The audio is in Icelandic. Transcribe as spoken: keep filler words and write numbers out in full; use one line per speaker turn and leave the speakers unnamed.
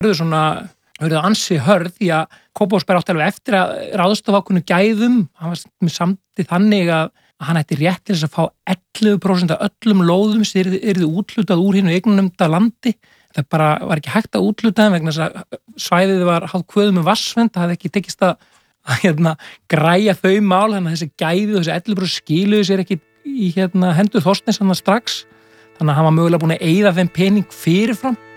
urðu svona, urðu ansi hörð því að Kópavogsbær átti alveg eftir að ráðstafa ákveðnum gæðum, hann var með samdi þannig að hann ætti rétt til þess að fá ellefu prósent af öllum lóðum sem yrði, yrði úthlutað úr hinu eignarnefnda landi. Það bara var ekki hægt að úthluta þeim vegna þess að svæðið var háð kvöðum með vatnsvernd, það hafði ekki tekist að, að hérna, græja þau mál, þannig að þessi gæði og þessi ellefu prósent skiluðu sér ekki í hérna, hendur Þorsteins hann strax, þannig að hann var mögulega búin að eyða þeim pening fyrirfram.